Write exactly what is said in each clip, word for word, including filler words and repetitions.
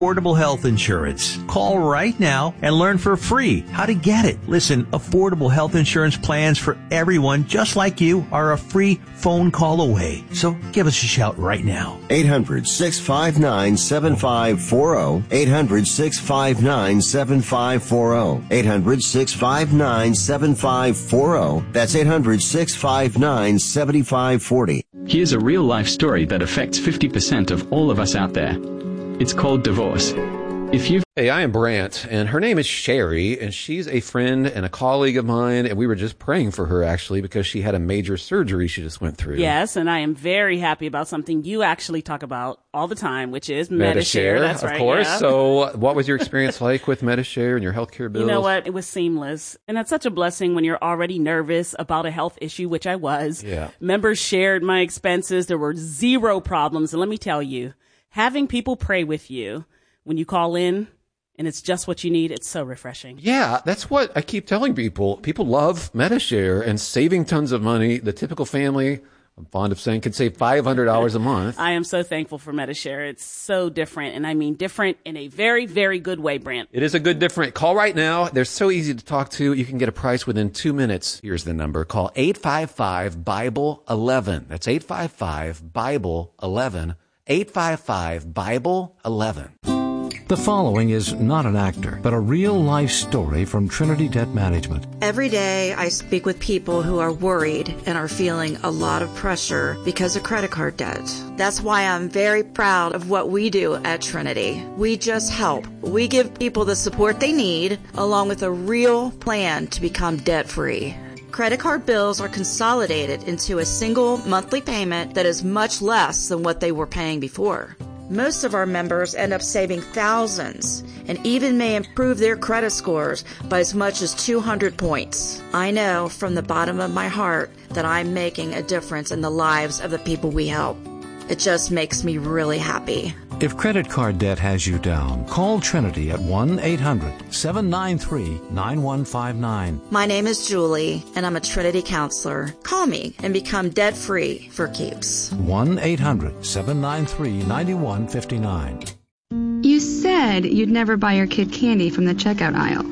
Affordable health insurance. Call right now and learn for free how to get it. Listen, affordable health insurance plans for everyone just like you are a free phone call away. So give us a shout right now. eight hundred, six five nine, seven five four zero. eight hundred, six five nine, seven five four zero. eight hundred, six five nine, seven five four zero. That's eight hundred, six five nine, seven five four zero. Here's a real-life story that affects fifty percent of all of us out there. It's called divorce. If you've Hey, I am Brant, and her name is Sherry, and she's a friend and a colleague of mine, and we were just praying for her, actually, because she had a major surgery she just went through. Yes, and I am very happy about something you actually talk about all the time, which is Medi-Share. That's right, of course. yeah. So what was your experience like with Medi-Share and your healthcare bills? You know what? It was seamless. And that's such a blessing when you're already nervous about a health issue, which I was. Yeah. Members shared my expenses. There were zero problems. And let me tell you, having people pray with you when you call in, and it's just what you need, it's so refreshing. Yeah, that's what I keep telling people. People love Medi-Share and saving tons of money. The typical family, I'm fond of saying, can save five hundred dollars a month. I am so thankful for Medi-Share. It's so different, and I mean different in a very, very good way, Brant. It is a good different. Call right now. They're so easy to talk to. You can get a price within two minutes. Here's the number. Call eight five five, Bible eleven. That's eight five five, Bible eleven. eight five five, Bible eleven. The following is not an actor, but a real-life story from Trinity Debt Management. Every day I speak with people who are worried and are feeling a lot of pressure because of credit card debt. That's why I'm very proud of what we do at Trinity. We just help. We give people the support they need, along with a real plan to become debt-free. Credit card bills are consolidated into a single monthly payment that is much less than what they were paying before. Most of our members end up saving thousands and even may improve their credit scores by as much as two hundred points. I know from the bottom of my heart that I'm making a difference in the lives of the people we help. It just makes me really happy. If credit card debt has you down, call Trinity at one eight hundred, seven nine three, nine one five nine. My name is Julie, and I'm a Trinity counselor. Call me and become debt-free for keeps. one eight hundred, seven nine three, nine one five nine. You said you'd never buy your kid candy from the checkout aisle.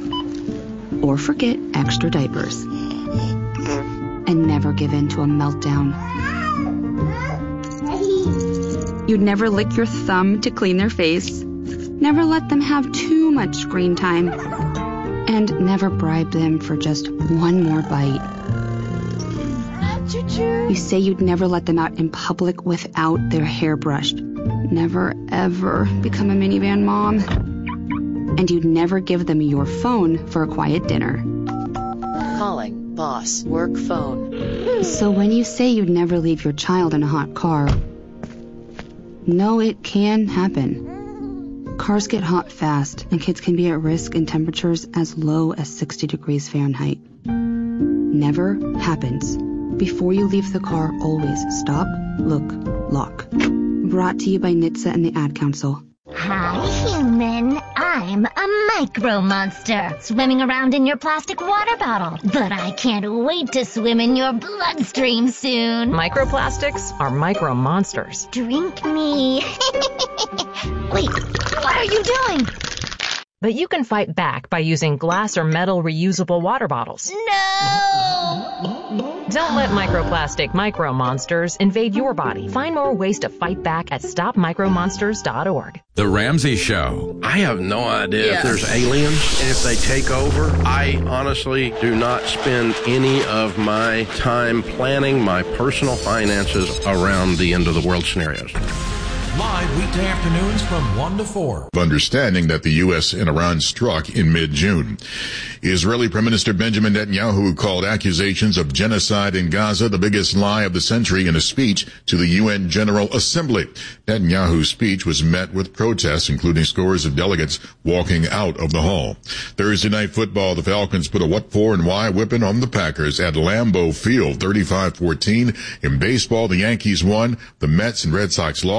Or forget extra diapers. And never give in to a meltdown. You'd never lick your thumb to clean their face, never let them have too much screen time, and never bribe them for just one more bite. You say you'd never let them out in public without their hair brushed, never ever become a minivan mom, and you'd never give them your phone for a quiet dinner. Calling boss work phone. So when you say you'd never leave your child in a hot car, no, it can happen. Cars get hot fast, and kids can be at risk in temperatures as low as sixty degrees Fahrenheit. Never happens. Before you leave the car, always stop, look, lock. Brought to you by N H T S A and the Ad Council. Hi, human. I'm a micro monster, swimming around in your plastic water bottle. But I can't wait to swim in your bloodstream soon. Microplastics are micro monsters. Drink me. Wait, what are you doing? But you can fight back by using glass or metal reusable water bottles. No! Don't let microplastic micro monsters invade your body. Find more ways to fight back at stop micro monsters dot org. The Ramsey Show. I have no idea Yes. if there's aliens and if they take over. I honestly do not spend any of my time planning my personal finances around the end of the world scenarios. Live weekday afternoons from one to four. Understanding that the U S and Iran struck in mid-June. Israeli Prime Minister Benjamin Netanyahu called accusations of genocide in Gaza the biggest lie of the century in a speech to the U N General Assembly. Netanyahu's speech was met with protests, including scores of delegates walking out of the hall. Thursday night football, the Falcons put a what for and why whipping on the Packers at Lambeau Field, thirty-five fourteen. In baseball, the Yankees won, the Mets and Red Sox lost, the Cubs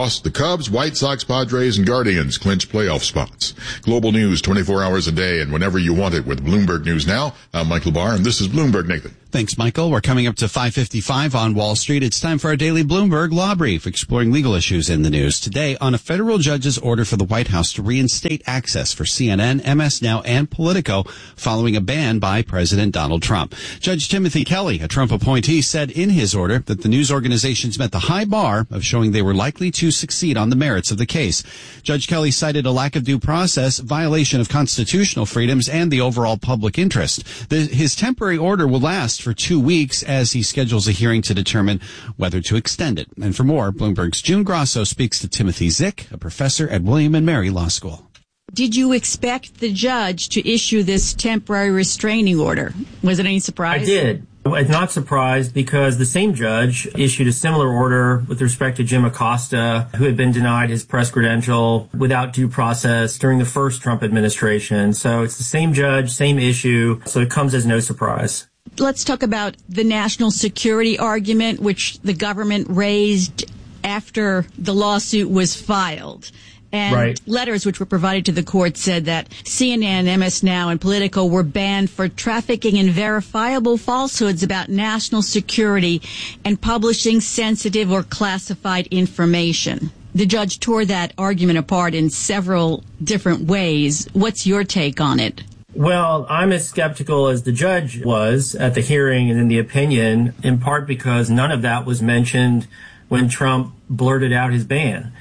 Cubs, White Sox, Padres, and Guardians clinch playoff spots. Global news twenty-four hours a day and whenever you want it with Bloomberg News Now. I'm Michael Barr, and this is Bloomberg Nathan. Thanks, Michael. We're coming up to five fifty-five on Wall Street. It's time for our daily Bloomberg Law Brief, exploring legal issues in the news. Today, on a federal judge's order for the White House to reinstate access for C N N, M S Now, and Politico following a ban by President Donald Trump. Judge Timothy Kelly, a Trump appointee, said in his order that the news organizations met the high bar of showing they were likely to succeed on the merits of the case. Judge Kelly cited a lack of due process, violation of constitutional freedoms, and the overall public interest. The, his temporary order will last for two weeks as he schedules a hearing to determine whether to extend it. And for more, Bloomberg's June Grosso speaks to Timothy Zick, a professor at William and Mary Law School. Did you expect the judge to issue this temporary restraining order? Was it any surprise? I did. I'm not surprised because the same judge issued a similar order with respect to Jim Acosta, who had been denied his press credential without due process during the first Trump administration. So it's the same judge, same issue, so it comes as no surprise. Let's talk about the national security argument, which the government raised after the lawsuit was filed. And right. Letters which were provided to the court said that C N N, M S Now, and Politico were banned for trafficking in verifiable falsehoods about national security and publishing sensitive or classified information. The judge tore that argument apart in several different ways. What's your take on it? Well, I'm as skeptical as the judge was at the hearing and in the opinion, in part because none of that was mentioned when Trump blurted out his ban.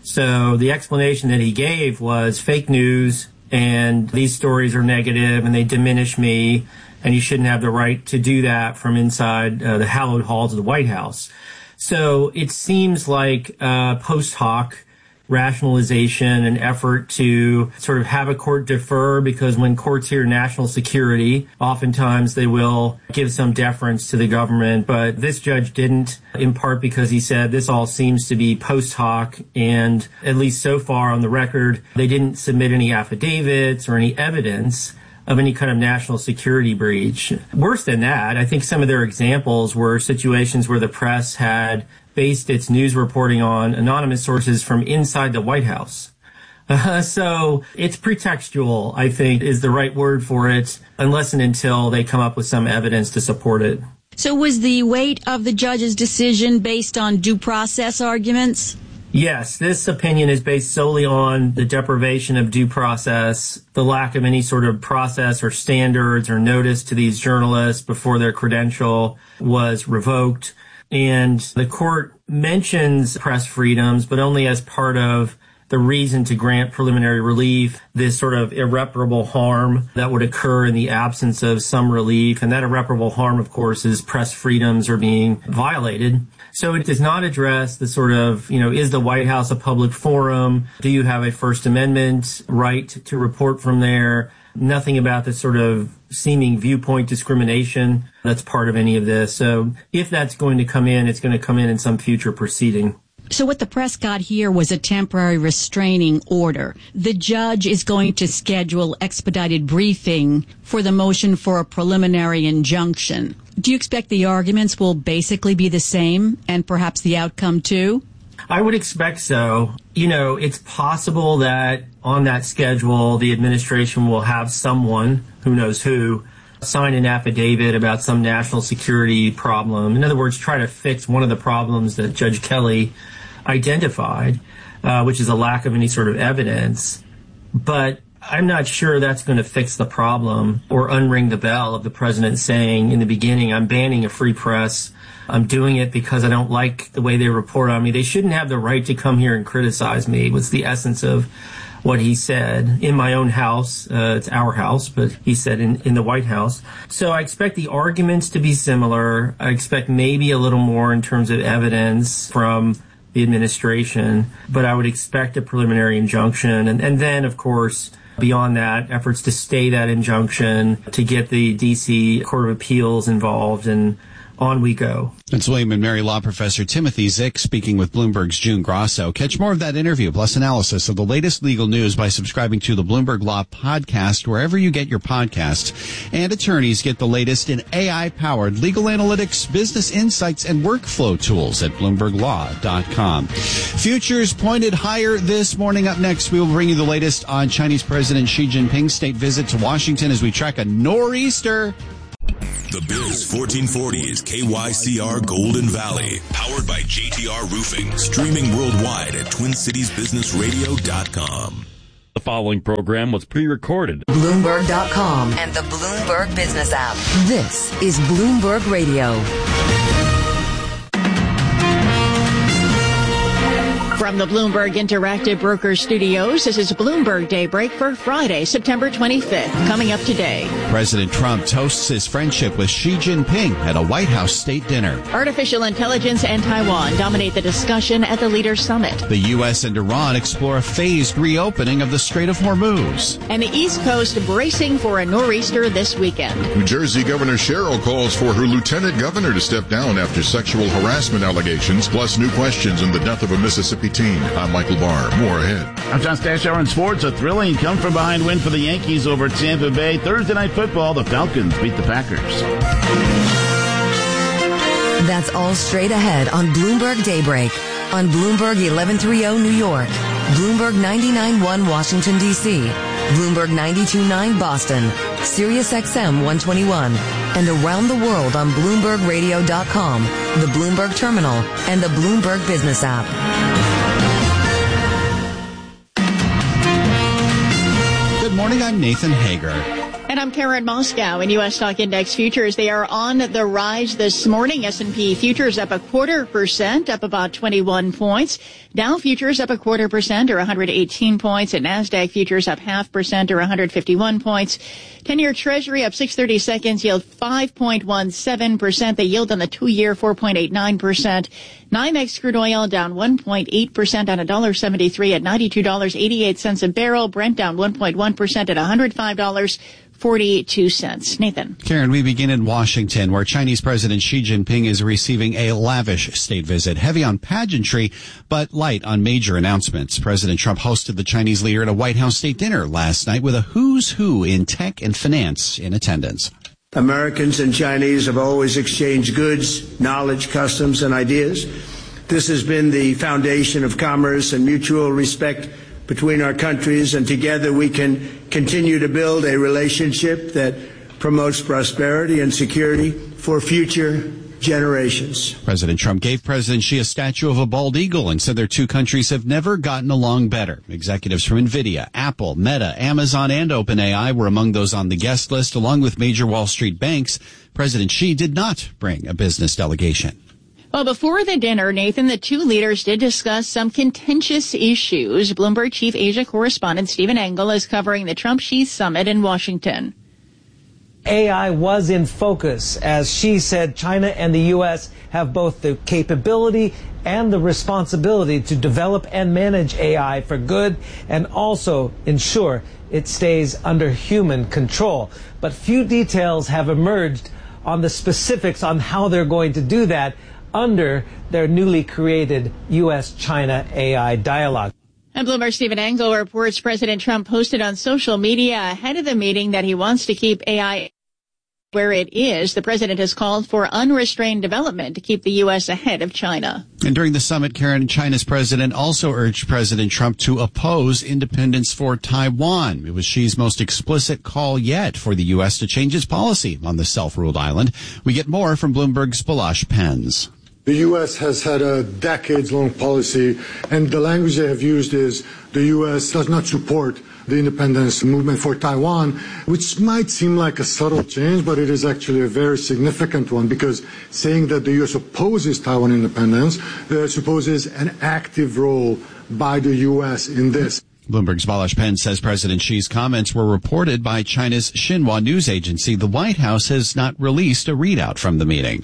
So the explanation that he gave was fake news and these stories are negative and they diminish me and you shouldn't have the right to do that from inside uh, the hallowed halls of the White House. So it seems like uh, post hoc rationalization, an effort to sort of have a court defer, because when courts hear national security, oftentimes they will give some deference to the government. But this judge didn't, in part because he said this all seems to be post hoc, and at least so far on the record, they didn't submit any affidavits or any evidence of any kind of national security breach. Worse than that, I think some of their examples were situations where the press had based its news reporting on anonymous sources from inside the White House. Uh, so it's pretextual, I think, is the right word for it, unless and until they come up with some evidence to support it. So was the weight of the judge's decision based on due process arguments? Yes, this opinion is based solely on the deprivation of due process, the lack of any sort of process or standards or notice to these journalists before their credential was revoked. And the court mentions press freedoms, but only as part of the reason to grant preliminary relief, this sort of irreparable harm that would occur in the absence of some relief. And that irreparable harm, of course, is press freedoms are being violated. So it does not address the sort of, you know, is the White House a public forum? Do you have a First Amendment right to report from there? Nothing about the sort of seeming viewpoint discrimination that's part of any of this. So if that's going to come in, it's going to come in in some future proceeding. So what the press got here was a temporary restraining order. The judge is going to schedule expedited briefing for the motion for a preliminary injunction. Do you expect the arguments will basically be the same and perhaps the outcome too? I would expect so. You know, it's possible that on that schedule, the administration will have someone, who knows who, sign an affidavit about some national security problem. In other words, try to fix one of the problems that Judge Kelly identified, uh, which is a lack of any sort of evidence. But I'm not sure that's going to fix the problem or unring the bell of the president saying in the beginning, I'm banning a free press. I'm doing it because I don't like the way they report on me. They shouldn't have the right to come here and criticize me, was the essence of what he said in my own house. Uh, it's our house, but he said in, in the White House. So I expect the arguments to be similar. I expect maybe a little more in terms of evidence from the administration, but I would expect a preliminary injunction. And, and then, of course, beyond that, efforts to stay that injunction, to get the D C Court of Appeals involved, and on we go. It's William and Mary Law Professor Timothy Zick speaking with Bloomberg's June Grosso. Catch more of that interview plus analysis of the latest legal news by subscribing to the Bloomberg Law Podcast wherever you get your podcasts. And attorneys get the latest in A I-powered legal analytics, business insights, and workflow tools at bloomberg law dot com. Futures pointed higher this morning. Up next, we will bring you the latest on Chinese President Xi Jinping's state visit to Washington as we track a nor'easter. The Biz fourteen forty is K Y C R Golden Valley, powered by J T R Roofing, streaming worldwide at twin cities business radio dot com. The following program was pre-recorded. Bloomberg dot com and the Bloomberg Business app. This is Bloomberg Radio. From the Bloomberg Interactive Brokers Studios, this is Bloomberg Daybreak for Friday, September twenty-fifth. Coming up today, President Trump toasts his friendship with Xi Jinping at a White House state dinner. Artificial intelligence and Taiwan dominate the discussion at the Leaders Summit. The U S and Iran explore a phased reopening of the Strait of Hormuz. And the East Coast bracing for a nor'easter this weekend. New Jersey Governor Sherrill calls for her lieutenant governor to step down after sexual harassment allegations, plus new questions in the death of a Mississippi teen. I'm Michael Barr. More ahead. I'm John Stashower in sports. A thrilling come-from-behind win for the Yankees over Tampa Bay. Thursday Night Football, the Falcons beat the Packers. That's all straight ahead on Bloomberg Daybreak. On Bloomberg eleven thirty New York, Bloomberg ninety-nine point one Washington, D C, Bloomberg ninety-two point nine Boston, Sirius X M one twenty-one, and around the world on Bloomberg radio dot com, the Bloomberg Terminal, and the Bloomberg Business app. Good morning, I'm Nathan Hager. And I'm Karen Moscow. In U S stock index futures, they are on the rise this morning. S and P futures up a quarter percent, up about twenty-one points. Dow futures up a quarter percent, or one hundred eighteen points. And NASDAQ futures up half percent, or one hundred fifty-one points. ten-year Treasury up six thirty-seconds, yield five point one seven percent. The yield on the two-year, four point eight nine percent. NYMEX crude oil down one point eight percent on one dollar seventy-three at ninety-two dollars and eighty-eight cents a barrel. Brent down one point one percent at one hundred five dollars and forty-two cents. Nathan. Karen, we begin in Washington, where Chinese President Xi Jinping is receiving a lavish state visit, heavy on pageantry, but light on major announcements. President Trump hosted the Chinese leader at a White House state dinner last night with a who's who in tech and finance in attendance. Americans and Chinese have always exchanged goods, knowledge, customs, and ideas. This has been the foundation of commerce and mutual respect between our countries, and together we can continue to build a relationship that promotes prosperity and security for future generations. President Trump gave President Xi a statue of a bald eagle and said their two countries have never gotten along better. Executives from NVIDIA, Apple, Meta, Amazon, and OpenAI were among those on the guest list, along with major Wall Street banks. President Xi did not bring a business delegation. Well, before the dinner, Nathan, the two leaders did discuss some contentious issues. Bloomberg Chief Asia correspondent Stephen Engel is covering the Trump-Xi summit in Washington. A I was in focus. As Xi said, China and the U S have both the capability and the responsibility to develop and manage A I for good and also ensure it stays under human control. But few details have emerged on the specifics on how they're going to do that under their newly created U S China A I dialogue. And Bloomberg Stephen Engel reports President Trump posted on social media ahead of the meeting that he wants to keep A I where it is. The president has called for unrestrained development to keep the U S ahead of China. And during the summit, Karen, China's president also urged President Trump to oppose independence for Taiwan. It was Xi's most explicit call yet for the U S to change its policy on the self-ruled island. We get more from Bloomberg's Balash Pens. The U S has had a decades-long policy, and the language they have used is the U S does not support the independence movement for Taiwan, which might seem like a subtle change, but it is actually a very significant one, because saying that the U S opposes Taiwan independence uh, supposes an active role by the U S in this. Bloomberg's Balash Penn says President Xi's comments were reported by China's Xinhua news agency. The White House has not released a readout from the meeting.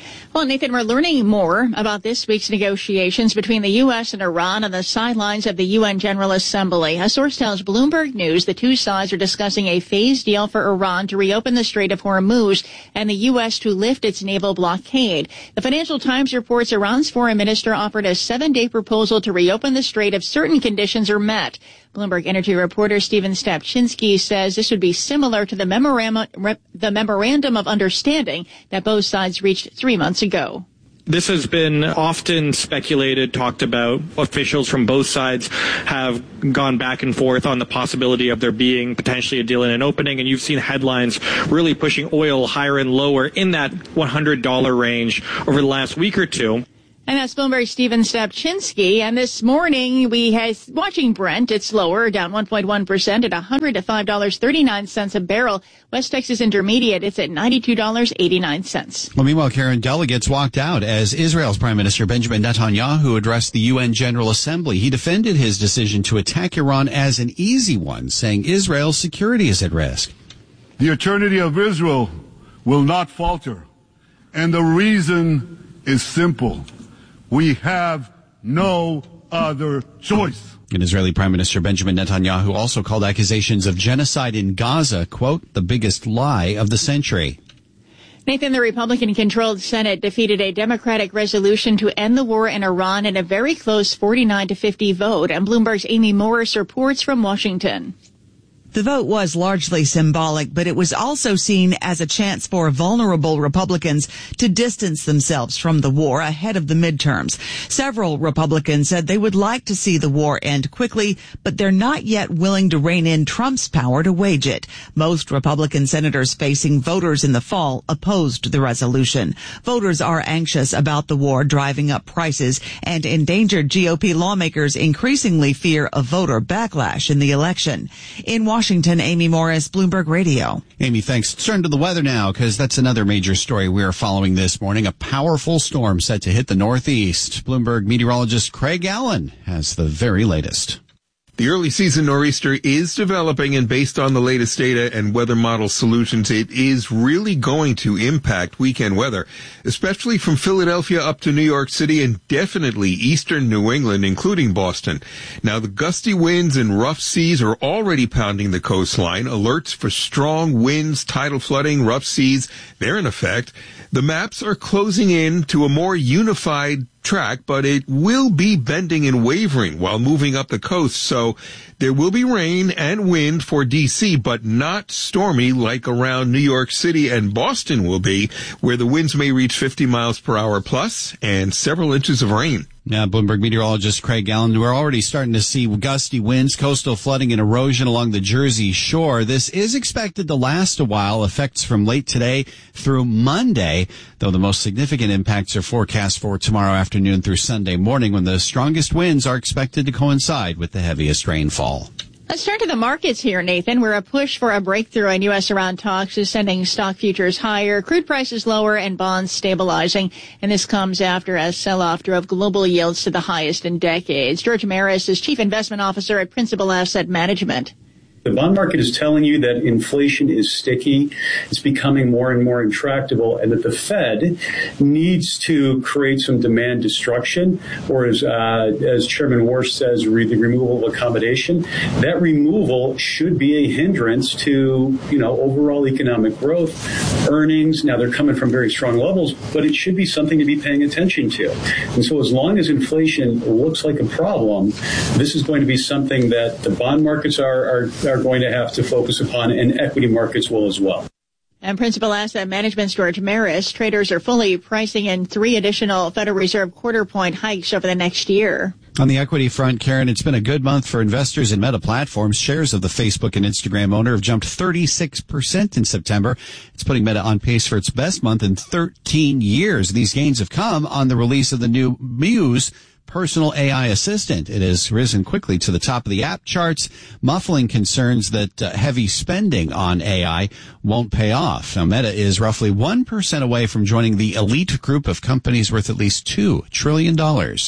Well, Nathan, we're learning more about this week's negotiations between the U S and Iran on the sidelines of the U N General Assembly. A source tells Bloomberg News the two sides are discussing a phased deal for Iran to reopen the Strait of Hormuz and the U S to lift its naval blockade. The Financial Times reports Iran's foreign minister offered a seven-day proposal to reopen the strait if certain conditions are met. Bloomberg Energy reporter Stephen Stapchinsky says this would be similar to the memorandum, the memorandum of understanding that both sides reached three months ago. This has been often speculated, talked about. Officials from both sides have gone back and forth on the possibility of there being potentially a deal in an opening, and you've seen headlines really pushing oil higher and lower in that one hundred dollars range over the last week or two. And that's Bloomberg's Stephen Stapchinsky. And this morning, we had watching Brent. It's lower, down one point one percent at one hundred five dollars and thirty-nine cents a barrel. West Texas Intermediate, it's at ninety-two dollars and eighty-nine cents. Well, meanwhile, Karen, delegates walked out as Israel's Prime Minister Benjamin Netanyahu addressed the U N General Assembly. He defended his decision to attack Iran as an easy one, saying Israel's security is at risk. The eternity of Israel will not falter. And the reason is simple. We have no other choice. And Israeli Prime Minister Benjamin Netanyahu also called accusations of genocide in Gaza, quote, the biggest lie of the century. Nathan, the Republican-controlled Senate defeated a Democratic resolution to end the war in Iran in a very close forty-nine to fifty vote. And Bloomberg's Amy Morris reports from Washington. The vote was largely symbolic, but it was also seen as a chance for vulnerable Republicans to distance themselves from the war ahead of the midterms. Several Republicans said they would like to see the war end quickly, but they're not yet willing to rein in Trump's power to wage it. Most Republican senators facing voters in the fall opposed the resolution. Voters are anxious about the war driving up prices, and endangered G O P lawmakers increasingly fear a voter backlash in the election. In Washington, Washington, Amy Morris, Bloomberg Radio. Amy, thanks. Let's turn to the weather now, because that's another major story we are following this morning. A powerful storm set to hit the Northeast. Bloomberg meteorologist Craig Allen has the very latest. The early season nor'easter is developing, and based on the latest data and weather model solutions, it is really going to impact weekend weather, especially from Philadelphia up to New York City and definitely eastern New England, including Boston. Now, the gusty winds and rough seas are already pounding the coastline. Alerts for strong winds, tidal flooding, rough seas, they're in effect. The maps are closing in to a more unified track, but it will be bending and wavering while moving up the coast. So there will be rain and wind for D C, but not stormy like around New York City and Boston will be, where the winds may reach fifty miles per hour plus and several inches of rain. Now, Bloomberg meteorologist Craig Allen, we're already starting to see gusty winds, coastal flooding and erosion along the Jersey Shore. This is expected to last a while, effects from late today through Monday, though the most significant impacts are forecast for tomorrow afternoon through Sunday morning, when the strongest winds are expected to coincide with the heaviest rainfall. Let's turn to the markets here, Nathan, where a push for a breakthrough in U S Iran talks is sending stock futures higher, crude prices lower, and bonds stabilizing. And this comes after a sell-off drove global yields to the highest in decades. George Maris is Chief Investment Officer at Principal Asset Management. The bond market is telling you that inflation is sticky, it's becoming more and more intractable, and that the Fed needs to create some demand destruction, or as, uh, as Chairman Warsh says, re- the removal of accommodation. That removal should be a hindrance to, you know, overall economic growth, earnings. Now, they're coming from very strong levels, but it should be something to be paying attention to. And so as long as inflation looks like a problem, this is going to be something that the bond markets are, are are going to have to focus upon, and equity markets will as well. And Principal Asset Management's George Maris, traders are fully pricing in three additional Federal Reserve quarter point hikes over the next year. On the equity front, Karen, it's been a good month for investors in Meta Platforms. Shares of the Facebook and Instagram owner have jumped thirty-six percent in September. It's putting Meta on pace for its best month in thirteen years. These gains have come on the release of the new Muse personal A I assistant. It has risen quickly to the top of the app charts, muffling concerns that uh, heavy spending on A I won't pay off. Now, Meta is roughly one percent away from joining the elite group of companies worth at least two trillion dollars.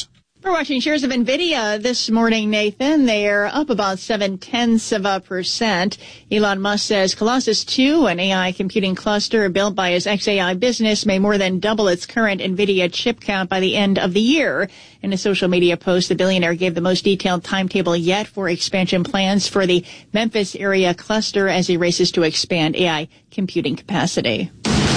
We're watching shares of NVIDIA this morning, Nathan. They are up about seven-tenths of a percent. Elon Musk says Colossus two, an A I computing cluster built by his X A I business, may more than double its current NVIDIA chip count by the end of the year. In a social media post, the billionaire gave the most detailed timetable yet for expansion plans for the Memphis area cluster as he races to expand A I computing capacity.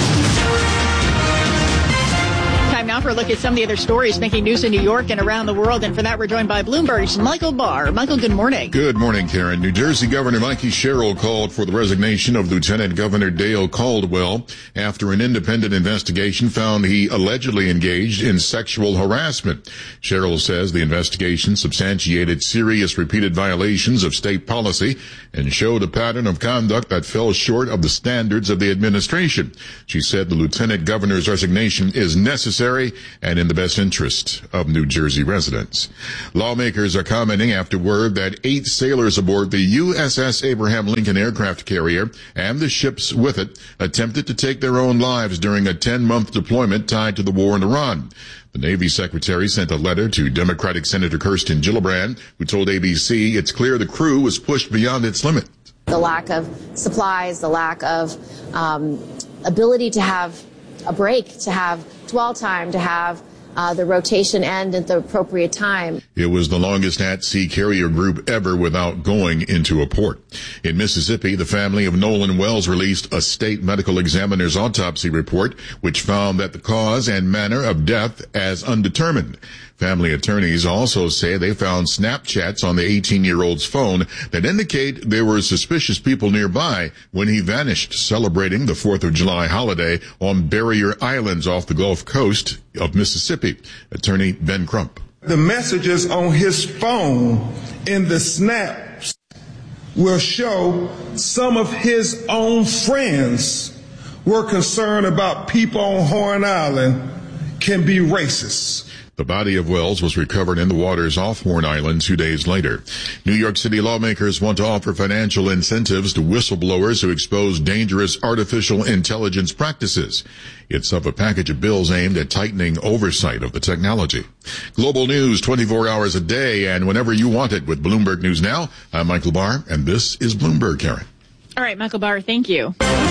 Now for a look at some of the other stories making news in New York and around the world. And for that, we're joined by Bloomberg's Michael Barr. Michael, good morning. Good morning, Karen. New Jersey Governor Mikey Sherrill called for the resignation of Lieutenant Governor Dale Caldwell after an independent investigation found he allegedly engaged in sexual harassment. Sherrill says the investigation substantiated serious repeated violations of state policy and showed a pattern of conduct that fell short of the standards of the administration. She said the lieutenant governor's resignation is necessary and in the best interest of New Jersey residents. Lawmakers are commenting after word that eight sailors aboard the U S S Abraham Lincoln aircraft carrier and the ships with it attempted to take their own lives during a ten-month deployment tied to the war in Iran. The Navy Secretary sent a letter to Democratic Senator Kirsten Gillibrand, who told A B C it's clear the crew was pushed beyond its limit. The lack of supplies, the lack of um, ability to have a break, to have dwell time, to have uh, the rotation end at the appropriate time. It was the longest at-sea carrier group ever without going into a port. In Mississippi, the family of Nolan Wells released a state medical examiner's autopsy report, which found that the cause and manner of death as undetermined. Family attorneys also say they found Snapchats on the eighteen-year-old's phone that indicate there were suspicious people nearby when he vanished celebrating the fourth of July holiday on Barrier Islands off the Gulf Coast of Mississippi. Attorney Ben Crump. The messages on his phone in the snaps will show some of his own friends were concerned about people on Horn Island can be racist. The body of Wells was recovered in the waters off Horn Island two days later. New York City lawmakers want to offer financial incentives to whistleblowers who expose dangerous artificial intelligence practices. It's of a package of bills aimed at tightening oversight of the technology. Global news twenty-four hours a day and whenever you want it with Bloomberg News Now. I'm Michael Barr, and this is Bloomberg, Karen. All right, Michael Barr, thank you.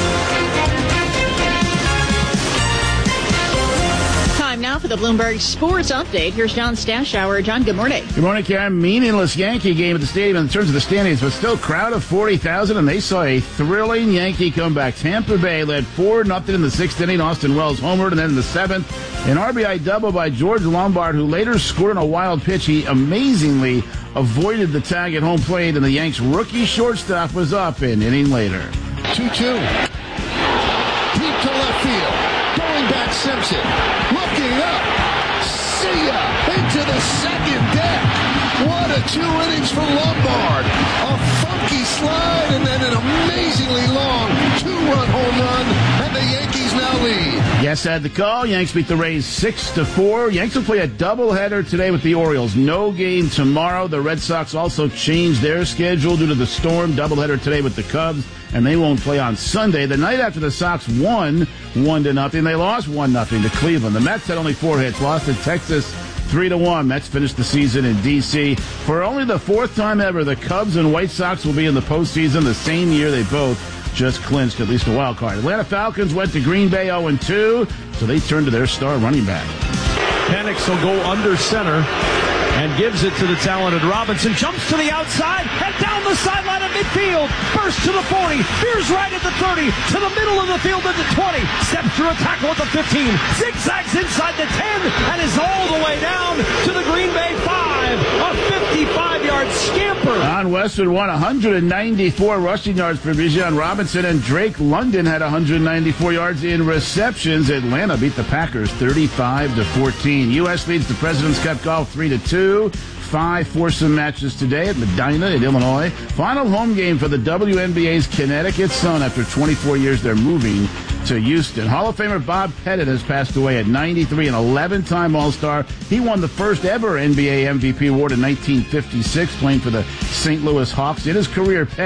Now for the Bloomberg Sports Update. Here's John Stashower. John, good morning. Good morning, Karen. Meaningless Yankee game at the stadium in terms of the standings, but still crowd of forty thousand, and they saw a thrilling Yankee comeback. Tampa Bay led four nothing in the sixth inning. Austin Wells homered, and then in the seventh, an R B I double by George Lombard, who later scored on a wild pitch. He amazingly avoided the tag at home plate, and the Yanks' rookie shortstop was up an inning later. two two. Deep to left field. Going back Simpson. Looking up. See ya. Into the second deck. What a two innings from Lombard. A funky slide and then an amazingly long two-run home run. And the Yankees now lead. Yes, had the call. Yanks beat the Rays six to four. Yanks will play a doubleheader today with the Orioles. No game tomorrow. The Red Sox also changed their schedule due to the storm. Doubleheader today with the Cubs, and they won't play on Sunday. The night after the Sox won one to nothing, they lost one nothing to Cleveland. The Mets had only four hits, lost to Texas three to one. Mets finished the season in D C For only the fourth time ever, the Cubs and White Sox will be in the postseason the same year they both just clinched at least a wild card. Atlanta Falcons went to Green Bay oh and two, so they turned to their star running back. Penix will go under center and gives it to the talented Robinson. Jumps to the outside and down the sideline at midfield. Burst to the forty. Veers right at the thirty. To the middle of the field at the twenty. Steps through a tackle at the fifteen. Zigzags inside the ten and is all the way down to the Green Bay five. A fifty-five-yard scamper. Don Westwood won one hundred ninety-four rushing yards for Bijan Robinson, and Drake London had one hundred ninety-four yards in receptions. Atlanta beat the Packers thirty-five to fourteen. U S leads the President's Cup golf three to two. Five foursome matches today at Medina in Illinois. Final home game for the W N B A's Connecticut Sun. After twenty-four years, they're moving to Houston. Hall of Famer Bob Pettit has passed away at ninety-three, an eleven-time All-Star. He won the first ever N B A M V P award in nineteen fifty-six, playing for the Saint Louis Hawks. In his career, Pettit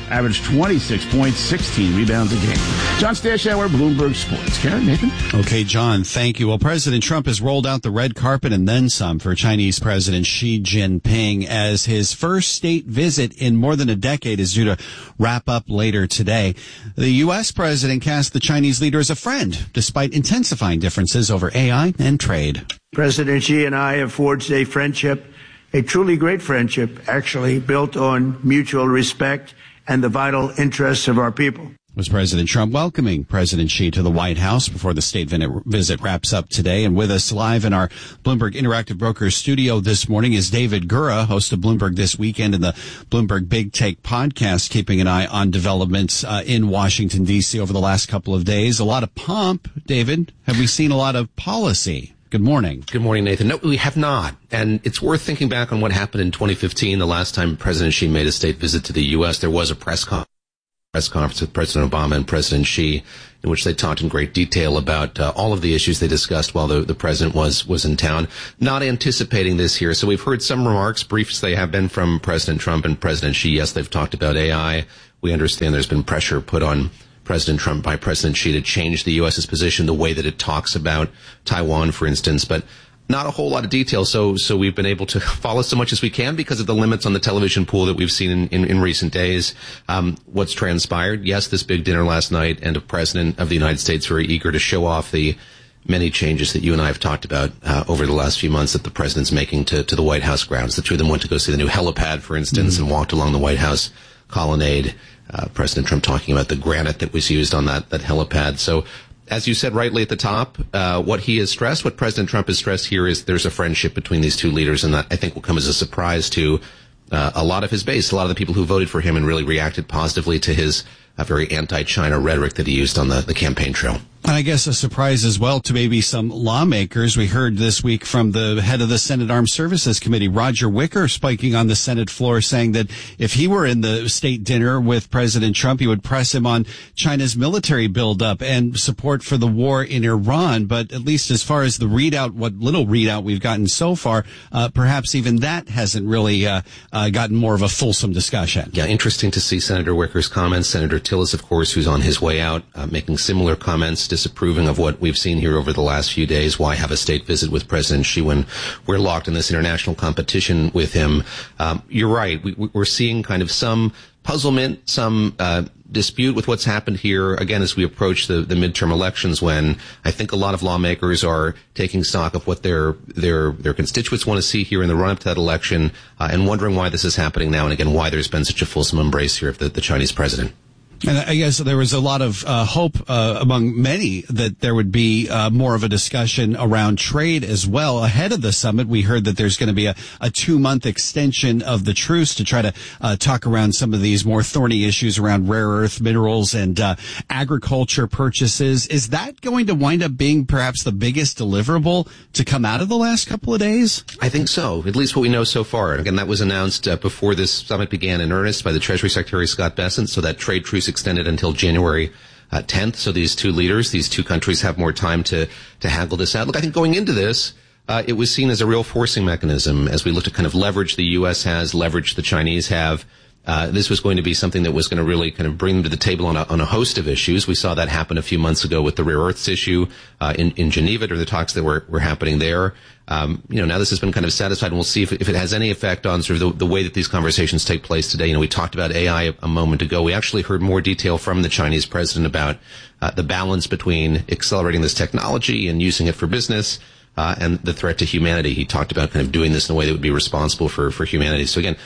averaged twenty-six points, sixteen rebounds a game. John Stashower, Bloomberg Sports. Karen, Nathan? Okay, John, thank you. Well, President Trump has rolled out the red carpet and then some for Chinese President Xi Jinping as his first state visit in more than a decade is due to wrap up later today. The U S president cast the Chinese leader as a friend, despite intensifying differences over A I and trade. President Xi and I have forged a friendship, a truly great friendship, actually, built on mutual respect and the vital interests of our people. Was President Trump welcoming President Xi to the White House before the state visit wraps up today. And with us live in our Bloomberg Interactive Brokers studio this morning is David Gura, host of Bloomberg This Weekend and the Bloomberg Big Take podcast, keeping an eye on developments uh, in Washington, D C over the last couple of days. A lot of pomp, David. Have we seen a lot of policy? Good morning. Good morning, Nathan. No, we have not. And it's worth thinking back on what happened in twenty fifteen, the last time President Xi made a state visit to the U S. There was a press conference. press conference with President Obama and President Xi, in which they talked in great detail about uh, all of the issues they discussed while the, the president was was in town. Not anticipating this here. So we've heard some remarks, briefs they have been from President Trump and President Xi. Yes, they've talked about A I. We understand there's been pressure put on President Trump by President Xi to change the U S's position, the way that it talks about Taiwan, for instance. But not a whole lot of detail, so so we've been able to follow so much as we can because of the limits on the television pool that we've seen in, in, in recent days. Um, what's transpired? Yes, this big dinner last night, and a president of the United States very eager to show off the many changes that you and I have talked about uh, over the last few months that the president's making to, to the White House grounds. The two of them went to go see the new helipad, for instance, mm-hmm. and walked along the White House colonnade. Uh, President Trump talking about the granite that was used on that, that helipad. So, as you said rightly at the top, uh, what he has stressed, what President Trump has stressed here is there's a friendship between these two leaders, and that I think will come as a surprise to uh, a lot of his base, a lot of the people who voted for him and really reacted positively to his uh, very anti-China rhetoric that he used on the, the campaign trail. And I guess a surprise as well to maybe some lawmakers. We heard this week from the head of the Senate Armed Services Committee, Roger Wicker, spiking on the Senate floor, saying that if he were in the state dinner with President Trump, he would press him on China's military buildup and support for the war in Iran. But at least as far as the readout, what little readout we've gotten so far, uh, perhaps even that hasn't really uh, uh, gotten more of a fulsome discussion. Yeah, interesting to see Senator Wicker's comments. Senator Tillis, of course, who's on his way out, uh, making similar comments, disapproving of what we've seen here over the last few days. Why have a state visit with President Xi when we're locked in this international competition with him? Um, you're right. We, we're seeing kind of some puzzlement, some uh, dispute with what's happened here, again, as we approach the, the midterm elections, when I think a lot of lawmakers are taking stock of what their their their constituents want to see here in the run-up to that election, uh, and wondering why this is happening now, and again, why there's been such a fulsome embrace here of the, the Chinese president. And I guess there was a lot of uh, hope uh, among many that there would be uh, more of a discussion around trade as well. Ahead of the summit, we heard that there's going to be a, a two-month extension of the truce to try to uh, talk around some of these more thorny issues around rare earth minerals and uh, agriculture purchases. Is that going to wind up being perhaps the biggest deliverable to come out of the last couple of days? I think so, at least what we know so far. And again, that was announced uh, before this summit began in earnest by the Treasury Secretary Scott Bessent, so that trade truce extended until January uh, tenth. So these two leaders, these two countries have more time to, to haggle this out. Look, I think going into this, uh, it was seen as a real forcing mechanism as we look to kind of leverage the U S has, leverage the Chinese have. Uh, this was going to be something that was going to really kind of bring them to the table on a, on a host of issues. We saw that happen a few months ago with the rare earths issue uh, in, in Geneva, or the talks that were, were happening there. Um, you know, now this has been kind of satisfied, and we'll see if, if it has any effect on sort of the, the way that these conversations take place today. You know, we talked about A I a, a moment ago. We actually heard more detail from the Chinese president about uh, the balance between accelerating this technology and using it for business uh, and the threat to humanity. He talked about kind of doing this in a way that would be responsible for, for humanity. So again,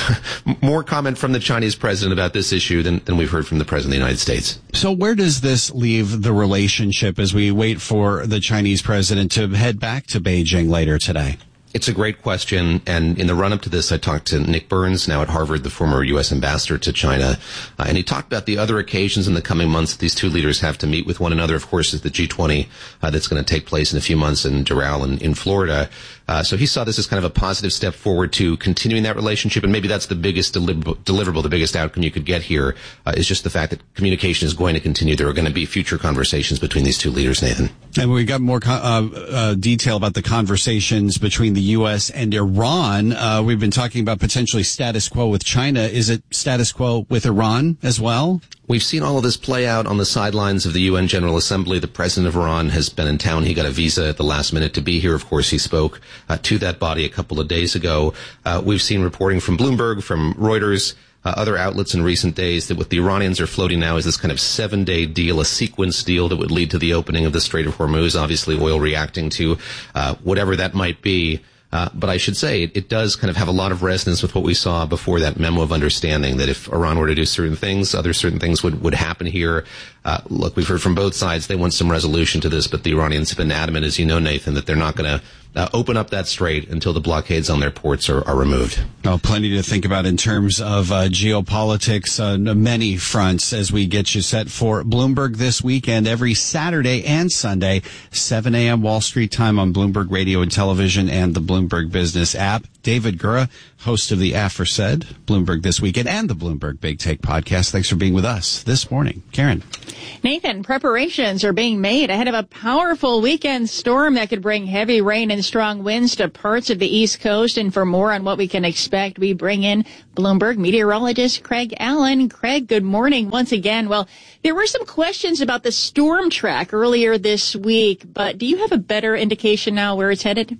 more comment from the Chinese president about this issue than, than we've heard from the president of the United States. So where does this leave the relationship as we wait for the Chinese president to head back to Beijing later today? It's a great question, and in the run-up to this, I talked to Nick Burns, now at Harvard, the former U S ambassador to China, uh, and he talked about the other occasions in the coming months that these two leaders have to meet with one another. Of course, is the G twenty uh, that's going to take place in a few months in Doral in, in Florida. Uh, so he saw this as kind of a positive step forward to continuing that relationship, and maybe that's the biggest deliver- deliverable, the biggest outcome you could get here, uh, is just the fact that communication is going to continue. There are going to be future conversations between these two leaders, Nathan. And we got more co- uh, uh, detail about the conversations between the U S and Iran. Uh, we've been talking about potentially status quo with China. Is it status quo with Iran as well? We've seen all of this play out on the sidelines of the U N General Assembly. The president of Iran has been in town. He got a visa at the last minute to be here. Of course, he spoke uh, to that body a couple of days ago. Uh, we've seen reporting from Bloomberg, from Reuters, uh, other outlets in recent days that what the Iranians are floating now is this kind of seven-day deal, a sequence deal that would lead to the opening of the Strait of Hormuz, obviously oil reacting to uh, whatever that might be. Uh, but I should say it, it does kind of have a lot of resonance with what we saw before that memo of understanding, that if Iran were to do certain things, other certain things would, would happen here. Uh, look, we've heard from both sides. They want some resolution to this, but the Iranians have been adamant, as you know, Nathan, that they're not going to uh, open up that strait until the blockades on their ports are, are removed. Oh, plenty to think about in terms of uh, geopolitics on many fronts as we get you set for Bloomberg this weekend, every Saturday and Sunday, seven a.m. Wall Street time on Bloomberg Radio and Television and the Bloomberg Business app. David Gura, host of the Aforesaid, Bloomberg This Weekend, and the Bloomberg Big Take podcast. Thanks for being with us this morning. Karen. Nathan, preparations are being made ahead of a powerful weekend storm that could bring heavy rain and strong winds to parts of the East Coast. And for more on what we can expect, we bring in Bloomberg meteorologist Craig Allen. Craig, good morning once again. Well, there were some questions about the storm track earlier this week, but do you have a better indication now where it's headed?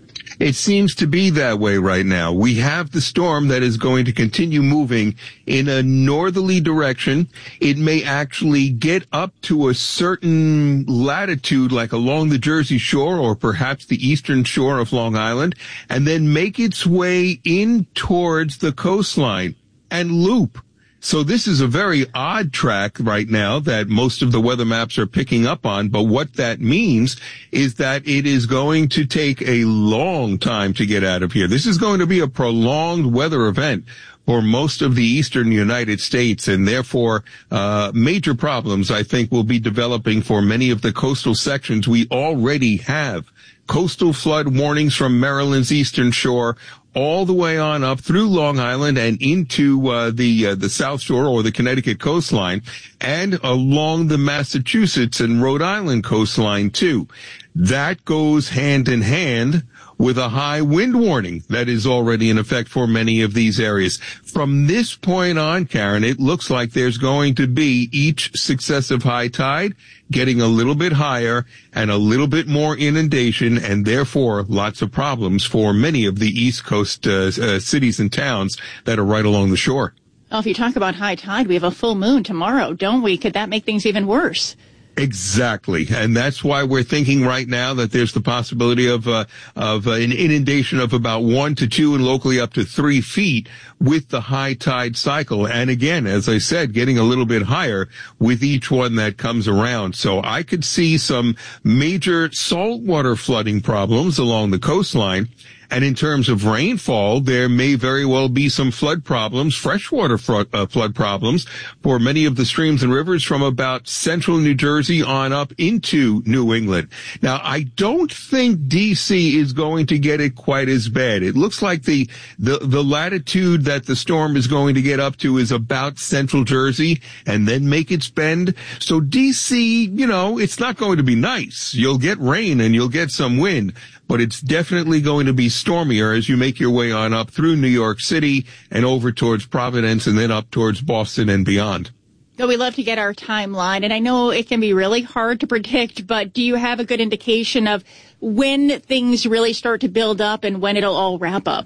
It seems to be that way right now. We have the storm that is going to continue moving in a northerly direction. It may actually get up to a certain latitude, like along the Jersey Shore or perhaps the eastern shore of Long Island, and then make its way in towards the coastline and loop. So this is a very odd track right now that most of the weather maps are picking up on. But what that means is that it is going to take a long time to get out of here. This is going to be a prolonged weather event for most of the eastern United States, and therefore uh major problems, I think, will be developing for many of the coastal sections. We already have coastal flood warnings from Maryland's eastern shore all the way on up through Long Island and into uh, the uh, the South Shore or the Connecticut coastline, and along the Massachusetts and Rhode Island coastline too. That goes hand in hand with a high wind warning that is already in effect for many of these areas. From this point on, Karen, it looks like there's going to be each successive high tide getting a little bit higher and a little bit more inundation, and therefore lots of problems for many of the East Coast uh, uh, cities and towns that are right along the shore. Well, if you talk about high tide, we have a full moon tomorrow, don't we? Could that make things even worse? Exactly. And that's why we're thinking right now that there's the possibility of, uh, of uh, an inundation of about one to two and locally up to three feet with the high tide cycle. And again, as I said, getting a little bit higher with each one that comes around. So I could see some major saltwater flooding problems along the coastline. And in terms of rainfall, there may very well be some flood problems, freshwater flood, uh, flood problems for many of the streams and rivers from about central New Jersey on up into New England. Now, I don't think D C is going to get it quite as bad. It looks like the, the, the latitude that the storm is going to get up to is about central Jersey and then make its bend. So D C, you know, it's not going to be nice. You'll get rain and you'll get some wind, but it's definitely going to be stormier as you make your way on up through New York City and over towards Providence and then up towards Boston and beyond. So we love to get our timeline, and I know it can be really hard to predict, but do you have a good indication of when things really start to build up and when it'll all wrap up?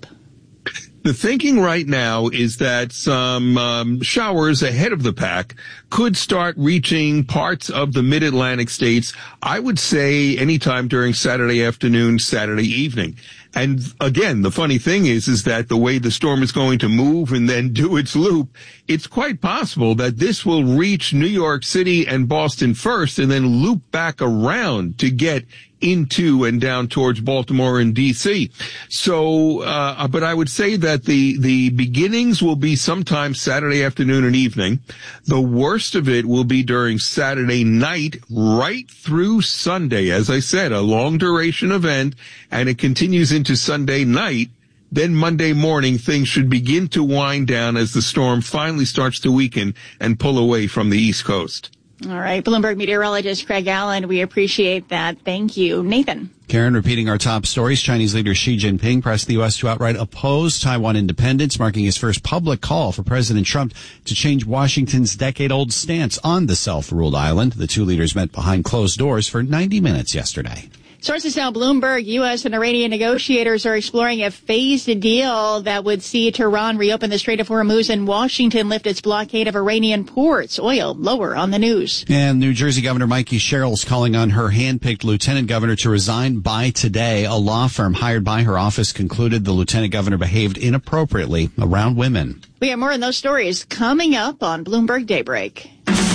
The thinking right now is that some um, showers ahead of the pack could start reaching parts of the mid-Atlantic states, I would say anytime during Saturday afternoon, Saturday evening. And again, the funny thing is, is that the way the storm is going to move and then do its loop, it's quite possible that this will reach New York City and Boston first and then loop back around to get into and down towards Baltimore and D C. So, uh, but I would say that the, the beginnings will be sometime Saturday afternoon and evening. The worst of it will be during Saturday night right through Sunday. As I said, a long duration event, and it continues into Sunday night. Then Monday morning, things should begin to wind down as the storm finally starts to weaken and pull away from the East Coast. All right. Bloomberg meteorologist Craig Allen, we appreciate that. Thank you. Nathan. Karen, repeating our top stories, Chinese leader Xi Jinping pressed the U S to outright oppose Taiwan independence, marking his first public call for President Trump to change Washington's decade-old stance on the self-ruled island. The two leaders met behind closed doors for ninety minutes yesterday. Sources tell Bloomberg U S and Iranian negotiators are exploring a phased deal that would see Tehran reopen the Strait of Hormuz and Washington lift its blockade of Iranian ports. Oil lower on the news. And New Jersey Governor Mikey Sherrill's calling on her hand-picked lieutenant governor to resign by today. A law firm hired by her office concluded the lieutenant governor behaved inappropriately around women. We have more on those stories coming up on Bloomberg Daybreak.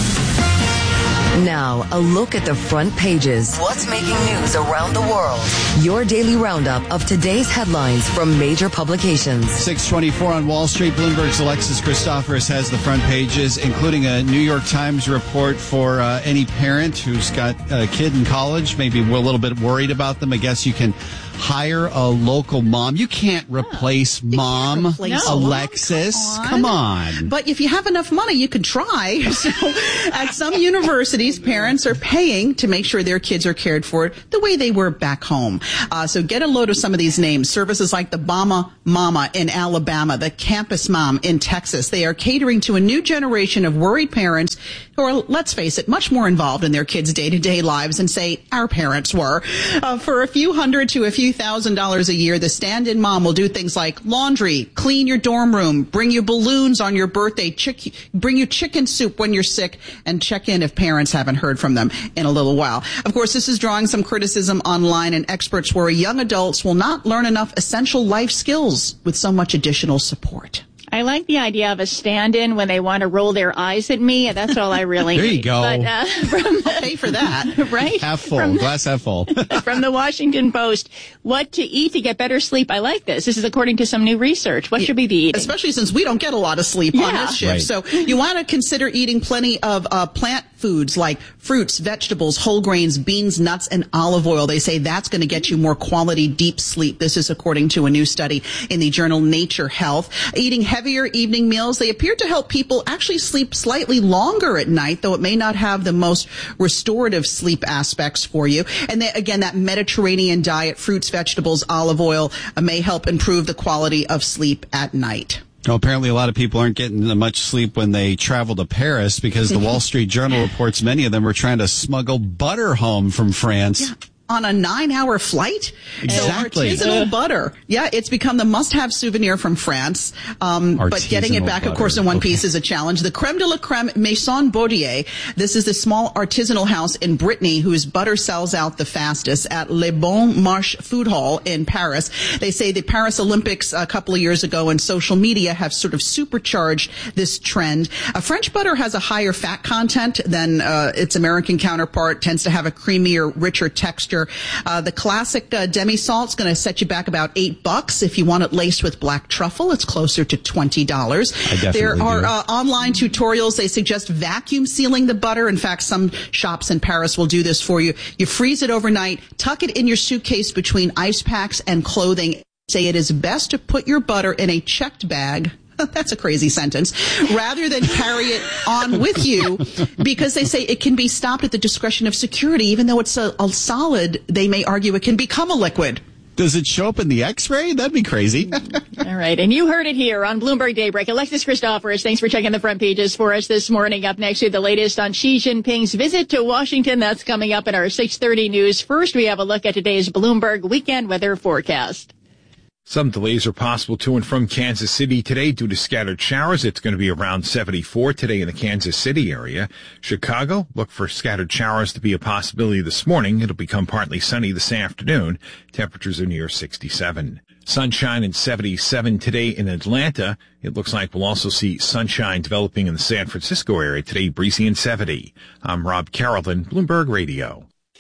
Now, a look at the front pages. What's making news around the world? Your daily roundup of today's headlines from major publications. six twenty-four on Wall Street. Bloomberg's Alexis Christoforous has the front pages, including a New York Times report for uh, any parent who's got a kid in college. Maybe we're a little bit worried about them. I guess you can hire a local mom. You can't replace you mom, can't replace Alexis. Mom. Come on. Come on. But if you have enough money, you could try. So at some universities, parents are paying to make sure their kids are cared for the way they were back home. Uh, so get a load of some of these names. Services like the Bama Mama in Alabama, the Campus Mom in Texas. They are catering to a new generation of worried parents who are, let's face it, much more involved in their kids' day-to-day lives than, say, our parents were. Uh, for a few hundred to a few thousand dollars a year, the stand-in mom will do things like laundry, clean your dorm room, bring you balloons on your birthday, chick- bring you chicken soup when you're sick, and check in if parents haven't heard from them in a little while. Of course, this is drawing some criticism online, and experts worry young adults will not learn enough essential life skills with so much additional support. I like the idea of a stand-in when they want to roll their eyes at me. That's all I really there need. you go. But, uh, from the, I'll pay for that. Right? Half full. From, glass half full. From the Washington Post, what to eat to get better sleep. I like this. This is according to some new research. What should we be eating? Especially since we don't get a lot of sleep yeah. on this shift. Right. So you want to consider eating plenty of uh, plant foods like fruits, vegetables, whole grains, beans, nuts, and olive oil. They say that's going to get you more quality, deep sleep. This is according to a new study in the journal Nature Health. Eating heavier evening meals, they appear to help people actually sleep slightly longer at night, though it may not have the most restorative sleep aspects for you. And they, again, that Mediterranean diet, fruits, vegetables, olive oil, uh, may help improve the quality of sleep at night. Well, apparently a lot of people aren't getting much sleep when they travel to Paris because the Wall Street Journal reports many of them were trying to smuggle butter home from France. Yeah. On a nine-hour flight? Exactly. So artisanal uh, butter. Yeah, it's become the must-have souvenir from France. Um, but getting it back, butter. of course, in one okay. piece is a challenge. The creme de la creme Maison Baudier. This is the small artisanal house in Brittany whose butter sells out the fastest at Le Bon Marché Food Hall in Paris. They say the Paris Olympics a couple of years ago and social media have sort of supercharged this trend. Uh, French butter has a higher fat content than uh, its American counterpart, tends to have a creamier, richer texture. Uh, the classic uh, demi-salt is going to set you back about eight bucks. If you want it laced with black truffle, it's closer to twenty dollars. There are uh, online tutorials. They suggest vacuum sealing the butter. In fact, some shops in Paris will do this for you. You freeze it overnight, tuck it in your suitcase between ice packs and clothing. Say it is best to put your butter in a checked bag. That's a crazy sentence. Rather than carry it on with you, because they say it can be stopped at the discretion of security. Even though it's a, a solid, they may argue it can become a liquid. Does it show up in the X-ray? That'd be crazy. All right. And you heard it here on Bloomberg Daybreak. Alexis Christoforous, thanks for checking the front pages for us this morning. Up next, with the latest on Xi Jinping's visit to Washington. That's coming up in our six thirty news. First, we have a look at today's Bloomberg weekend weather forecast. Some delays are possible to and from Kansas City today due to scattered showers. It's going to be around seventy-four today in the Kansas City area. Chicago, look for scattered showers to be a possibility this morning. It'll become partly sunny this afternoon. Temperatures are near sixty-seven. Sunshine and seventy-seven today in Atlanta. It looks like we'll also see sunshine developing in the San Francisco area today, breezy and seventy. I'm Rob Carrollton, Bloomberg Radio.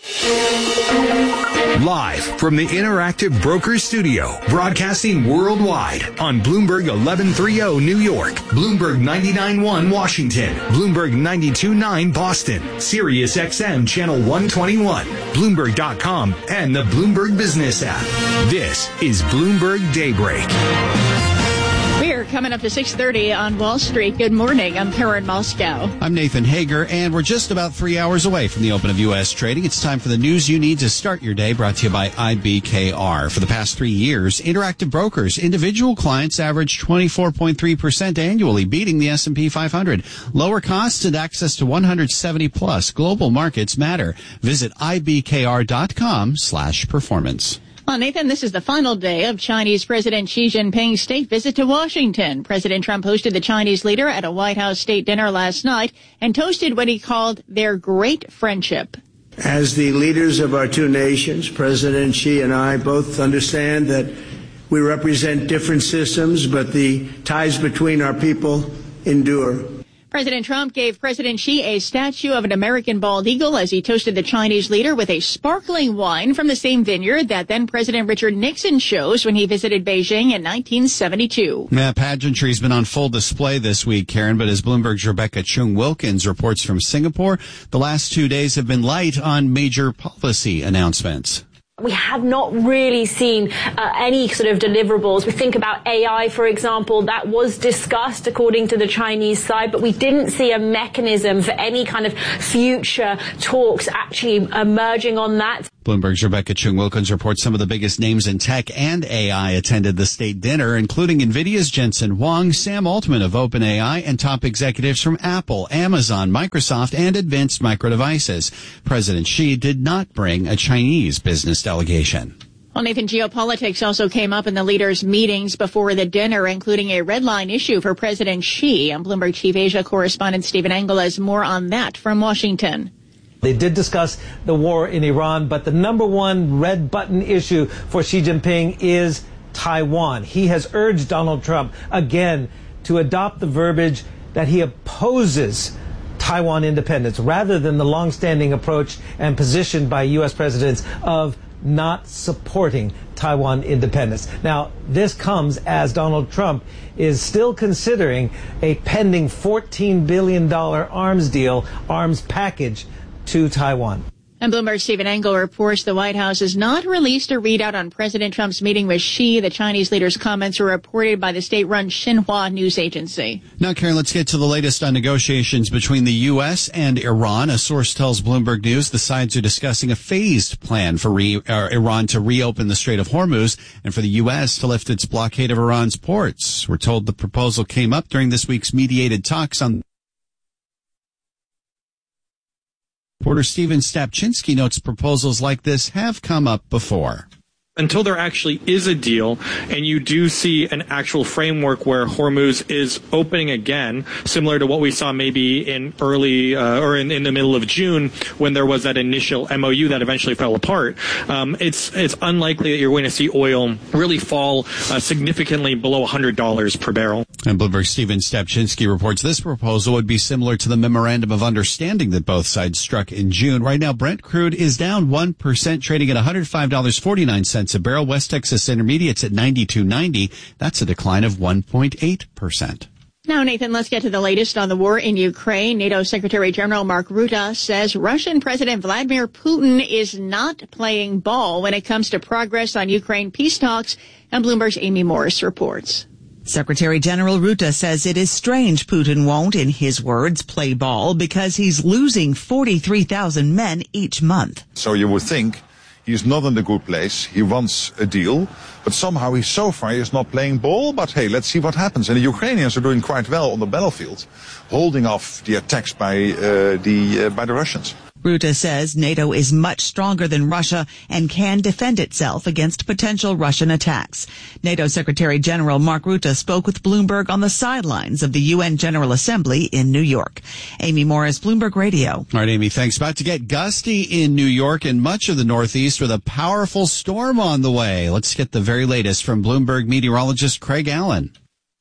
Live from the Interactive Brokers Studio, broadcasting worldwide on Bloomberg eleven thirty New York, Bloomberg ninety-nine point one Washington, Bloomberg ninety-two point nine Boston, Sirius X M Channel one twenty-one, Bloomberg dot com, and the Bloomberg Business app. This is Bloomberg Daybreak. We're coming up to six thirty on Wall Street. Good morning. I'm Karen Moscow. I'm Nathan Hager, and we're just about three hours away from the open of U S trading. It's time for the news you need to start your day, brought to you by I B K R. For the past three years, Interactive Brokers individual clients averaged twenty-four point three percent annually, beating the S and P five hundred. Lower costs and access to one hundred seventy plus global markets matter. Visit I B K R dot com slash performance. Well, Nathan, this is the final day of Chinese President Xi Jinping's state visit to Washington. President Trump hosted the Chinese leader at a White House state dinner last night and toasted what he called their great friendship. As the leaders of our two nations, President Xi and I both understand that we represent different systems, but the ties between our people endure. President Trump gave President Xi a statue of an American bald eagle as he toasted the Chinese leader with a sparkling wine from the same vineyard that then President Richard Nixon chose when he visited Beijing in nineteen seventy-two. Yeah, pageantry's been on full display this week, Karen, but as Bloomberg's Rebecca Chung-Wilkins reports from Singapore, the last two days have been light on major policy announcements. We have not really seen uh, any sort of deliverables. We think about A I, for example, that was discussed according to the Chinese side, but we didn't see a mechanism for any kind of future talks actually emerging on that. Bloomberg's Rebecca Chung-Wilkins reports some of the biggest names in tech and A I attended the state dinner, including NVIDIA's Jensen Huang, Sam Altman of OpenAI, and top executives from Apple, Amazon, Microsoft, and Advanced Micro Devices. President Xi did not bring a Chinese business delegation. Well, Nathan, geopolitics also came up in the leaders' meetings before the dinner, including a red line issue for President Xi. And Bloomberg Chief Asia correspondent Stephen Engel has more on that from Washington. They did discuss the war in Iran, but the number one red button issue for Xi Jinping is Taiwan. He has urged Donald Trump again to adopt the verbiage that he opposes Taiwan independence rather than the longstanding approach and position by U S presidents of not supporting Taiwan independence. Now, this comes as Donald Trump is still considering a pending fourteen billion dollars arms deal, arms package to Taiwan. And Bloomberg's Stephen Engel reports the White House has not released a readout on President Trump's meeting with Xi. The Chinese leader's comments were reported by the state-run Xinhua news agency. Now, Karen, let's get to the latest on negotiations between the U S and Iran. A source tells Bloomberg News the sides are discussing a phased plan for re- uh, Iran to reopen the Strait of Hormuz and for the U S to lift its blockade of Iran's ports. We're told the proposal came up during this week's mediated talks on Reporter Steven Stapchinsky notes proposals like this have come up before. Until there actually is a deal and you do see an actual framework where Hormuz is opening again, similar to what we saw maybe in early uh, or in, in the middle of June when there was that initial M O U that eventually fell apart, um, it's it's unlikely that you're going to see oil really fall uh, significantly below one hundred dollars per barrel. And Bloomberg's Steven Stapchinsky reports this proposal would be similar to the memorandum of understanding that both sides struck in June. Right now, Brent crude is down one percent, trading at one hundred five dollars and forty-nine cents a barrel. West Texas Intermediates at ninety-two ninety. That's a decline of one point eight percent. Now, Nathan, let's get to the latest on the war in Ukraine. NATO Secretary General Mark Rutte says Russian President Vladimir Putin is not playing ball when it comes to progress on Ukraine peace talks, and Bloomberg's Amy Morris reports. Secretary General Rutte says it is strange Putin won't, in his words, play ball because he's losing forty-three thousand men each month. So you would think he's not in a good place. He wants a deal, but somehow he so far is not playing ball. But hey, let's see what happens. And the Ukrainians are doing quite well on the battlefield, holding off the attacks by uh, the uh, by the Russians. Rutte says NATO is much stronger than Russia and can defend itself against potential Russian attacks. NATO Secretary General Mark Rutte spoke with Bloomberg on the sidelines of the U N General Assembly in New York. Amy Morris, Bloomberg Radio. All right, Amy, thanks. About to get gusty in New York and much of the Northeast with a powerful storm on the way. Let's get the very latest from Bloomberg meteorologist Craig Allen.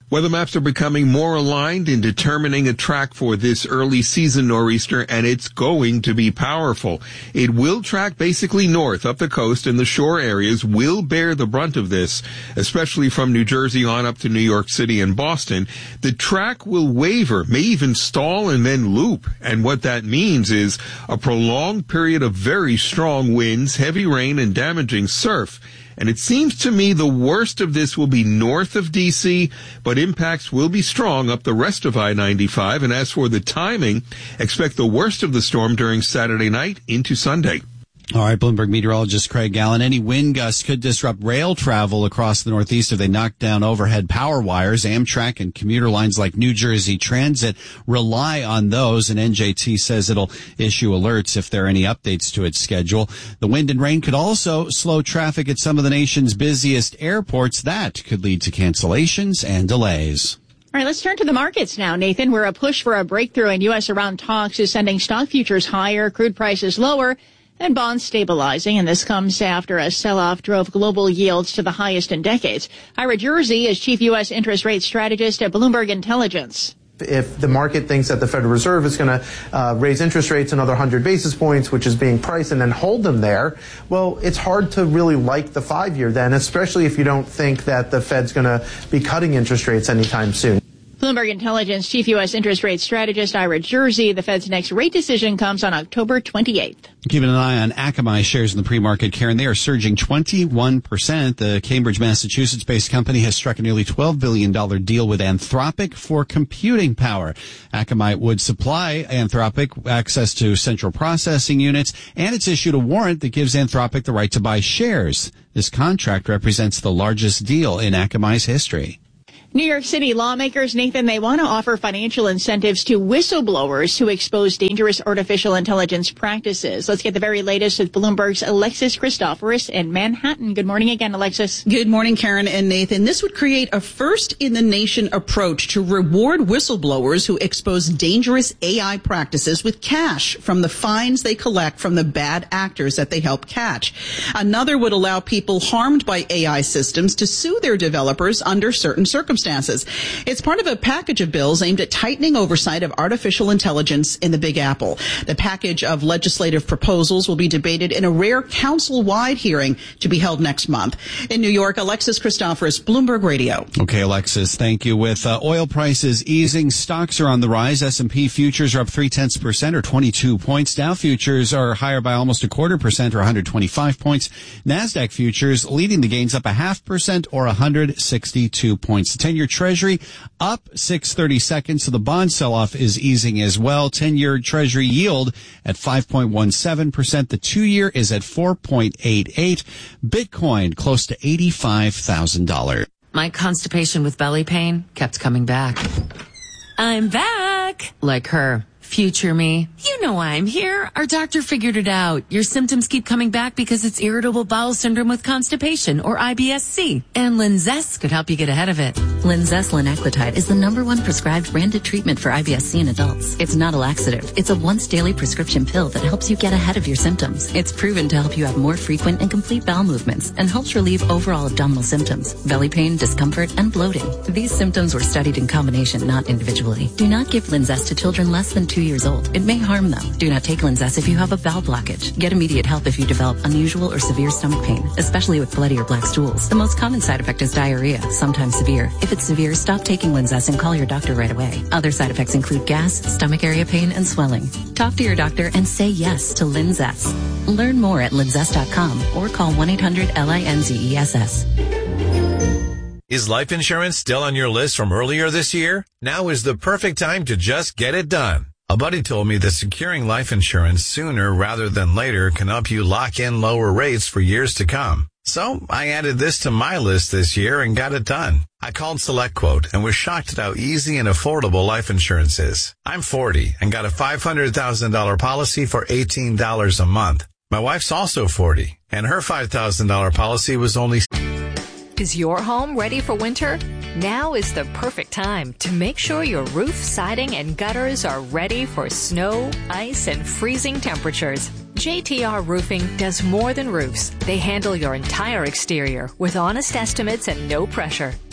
Weather maps are becoming more aligned in determining a track for this early season nor'easter, and it's going to be powerful. It will track basically north up the coast, and the shore areas will bear the brunt of this, especially from New Jersey on up to New York City and Boston. The track will waver, may even stall and then loop, and what that means is a prolonged period of very strong winds, heavy rain, and damaging surf. And it seems to me the worst of this will be north of D C, but impacts will be strong up the rest of I ninety-five. And as for the timing, expect the worst of the storm during Saturday night into Sunday. All right, Bloomberg meteorologist Craig Gallen. Any wind gusts could disrupt rail travel across the Northeast if they knock down overhead power wires. Amtrak and commuter lines like New Jersey Transit rely on those, and N J T says it'll issue alerts if there are any updates to its schedule. The wind and rain could also slow traffic at some of the nation's busiest airports. That could lead to cancellations and delays. All right, let's turn to the markets now, Nathan, where a push for a breakthrough in U S Iran talks is sending stock futures higher, crude prices lower, and bonds stabilizing, and this comes after a sell-off drove global yields to the highest in decades. Ira Jersey is chief U S interest rate strategist at Bloomberg Intelligence. If the market thinks that the Federal Reserve is going to uh, raise interest rates another one hundred basis points, which is being priced, and then hold them there, well, it's hard to really like the five-year then, especially if you don't think that the Fed's going to be cutting interest rates anytime soon. Bloomberg Intelligence chief U S interest rate strategist Ira Jersey. The Fed's next rate decision comes on October twenty-eighth. Keeping an eye on Akamai shares in the pre-market, Karen. They are surging twenty-one percent. The Cambridge, Massachusetts-based company has struck a nearly twelve billion dollars deal with Anthropic for computing power. Akamai would supply Anthropic access to central processing units, and it's issued a warrant that gives Anthropic the right to buy shares. This contract represents the largest deal in Akamai's history. New York City lawmakers, Nathan, they want to offer financial incentives to whistleblowers who expose dangerous artificial intelligence practices. Let's get the very latest with Bloomberg's Alexis Christoforous in Manhattan. Good morning again, Alexis. Good morning, Karen and Nathan. This would create a first-in-the-nation approach to reward whistleblowers who expose dangerous A I practices with cash from the fines they collect from the bad actors that they help catch. Another would allow people harmed by A I systems to sue their developers under certain circumstances. It's part of a package of bills aimed at tightening oversight of artificial intelligence in the Big Apple. The package of legislative proposals will be debated in a rare council-wide hearing to be held next month. In New York, Alexis Christoforous, Bloomberg Radio. Okay, Alexis, thank you. With uh, oil prices easing, stocks are on the rise. S and P futures are up three-tenths percent or twenty-two points. Dow futures are higher by almost a quarter percent or one hundred twenty-five points. NASDAQ futures leading the gains up a half percent or one hundred sixty-two points. The ten-year Treasury up six thirty-seconds, so the bond sell-off is easing as well. ten-year Treasury yield at five point one seven percent. The two-year is at four point eight eight. Bitcoin close to eighty-five thousand dollars. My constipation with belly pain kept coming back. I'm back! Like her. Future me. You know why I'm here. Our doctor figured it out. Your symptoms keep coming back because it's irritable bowel syndrome with constipation, or I B S C. And Linzess could help you get ahead of it. Linzess linaclotide is the number one prescribed branded treatment for I B S C in adults. It's not a laxative. It's a once daily prescription pill that helps you get ahead of your symptoms. It's proven to help you have more frequent and complete bowel movements and helps relieve overall abdominal symptoms, belly pain, discomfort, and bloating. These symptoms were studied in combination, not individually. Do not give Linzess to children less than two years old. It may harm them. Do not take Linzess if you have a bowel blockage. Get immediate help if you develop unusual or severe stomach pain, especially with bloody or black stools. The most common side effect is diarrhea, sometimes severe. If it's severe, stop taking Linzess and call your doctor right away. Other side effects include gas, stomach area pain, and swelling. Talk to your doctor and say yes to Linzess. Learn more at linzess dot com or call one eight hundred L I N Z E S S. Is life insurance still on your list from earlier this year? Now is the perfect time to just get it done. A buddy told me that securing life insurance sooner rather than later can help you lock in lower rates for years to come. So I added this to my list this year and got it done. I called SelectQuote and was shocked at how easy and affordable life insurance is. I'm forty and got a five hundred thousand dollars policy for eighteen dollars a month. My wife's also forty and her five thousand dollars policy was only... Is your home ready for winter? Now is the perfect time to make sure your roof, siding, and gutters are ready for snow, ice, and freezing temperatures. J T R Roofing does more than roofs. They handle your entire exterior with honest estimates and no pressure.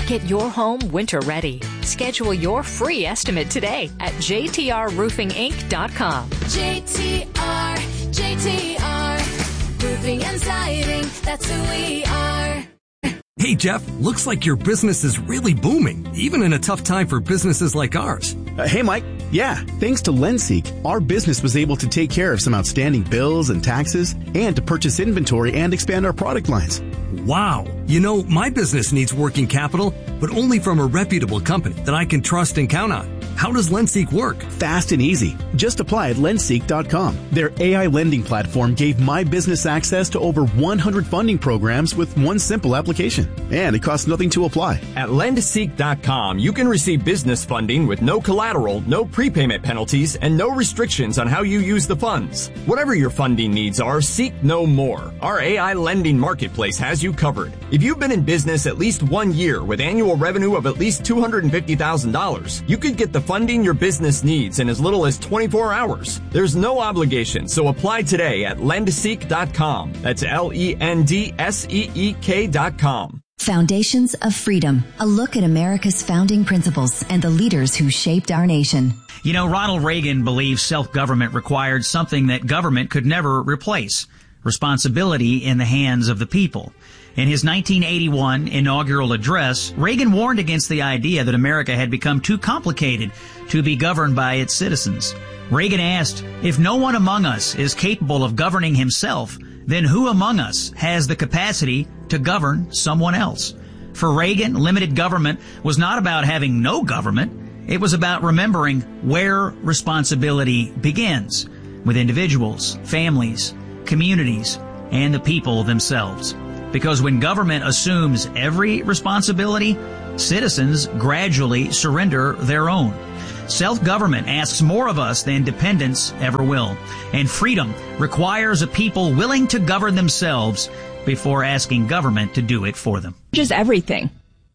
Get your home winter ready. Schedule your free estimate today at j t r roofing inc dot com. J T R, J T R, roofing and siding, that's who we are. Hey, Jeff, looks like your business is really booming, even in a tough time for businesses like ours. Uh, hey, Mike. Yeah, thanks to LendSeek, our business was able to take care of some outstanding bills and taxes and to purchase inventory and expand our product lines. Wow. You know, my business needs working capital, but only from a reputable company that I can trust and count on. How does LendSeek work? Fast and easy. Just apply at lendseek dot com. Their A I lending platform gave my business access to over one hundred funding programs with one simple application. And it costs nothing to apply. At lendseek dot com, you can receive business funding with no collateral, no prepayment penalties, and no restrictions on how you use the funds. Whatever your funding needs are, seek no more. Our A I lending marketplace has you covered. If you've been in business at least one year with annual revenue of at least two hundred fifty thousand dollars, you could get the funding your business needs in as little as twenty-four hours. There's no obligation, so apply today at lendseek dot com. That's L E N D S E E K dot com. Foundations of Freedom, a look at America's founding principles and the leaders who shaped our nation. You know, Ronald Reagan believed self-government required something that government could never replace: responsibility in the hands of the people. In his nineteen eighty-one inaugural address, Reagan warned against the idea that America had become too complicated to be governed by its citizens. Reagan asked, if no one among us is capable of governing himself, then who among us has the capacity to govern someone else? For Reagan, limited government was not about having no government. It was about remembering where responsibility begins, with individuals, families, communities, and the people themselves. Because when government assumes every responsibility, citizens gradually surrender their own. Self-government asks more of us than dependence ever will. And freedom requires a people willing to govern themselves before asking government to do it for them. Just everything.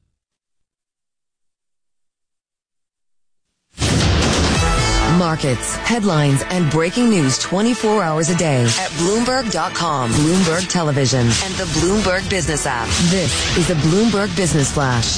Markets, headlines, and breaking news twenty-four hours a day at Bloomberg dot com, Bloomberg Television, and the Bloomberg Business app. This is a Bloomberg Business Flash.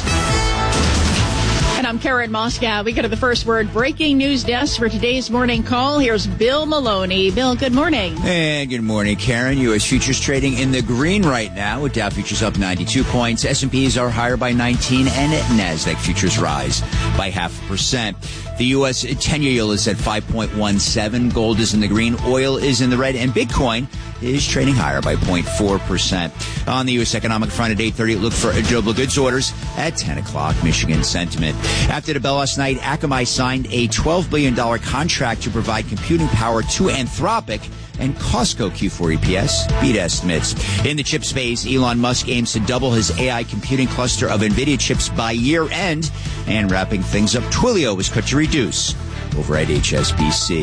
And I'm Karen Moscow. We go to the first word breaking news desk for today's morning call. Here's Bill Maloney. Bill, good morning. Hey, good morning, Karen. U S futures trading in the green right now with Dow futures up ninety-two points. S and P's are higher by nineteen, and NASDAQ futures rise by half a percent. The U S ten-year yield is at five point one seven. Gold is in the green. Oil is in the red. And Bitcoin is trading higher by zero point four percent. On the U S economic front at eight thirty, look for durable goods orders at ten o'clock. Michigan sentiment. After the bell last night, Akamai signed a twelve billion dollars contract to provide computing power to Anthropic, and Costco Q four E P S beat estimates. In the chip space, Elon Musk aims to double his A I computing cluster of NVIDIA chips by year end. And wrapping things up, Twilio was cut to reduce over at H S B C.